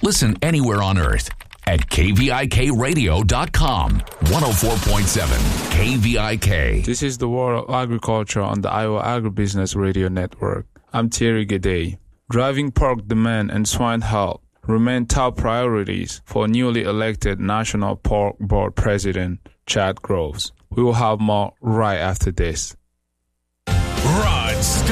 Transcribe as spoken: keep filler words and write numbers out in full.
Listen anywhere on earth at K V I K radio dot com. one oh four point seven K V I K. This is the World of Agriculture on the Iowa Agribusiness Radio Network. I'm Thierry Gede. Driving pork demand and swine health remain top priorities for newly elected National Pork Board President Chad Groves. We will have more right after this. Rod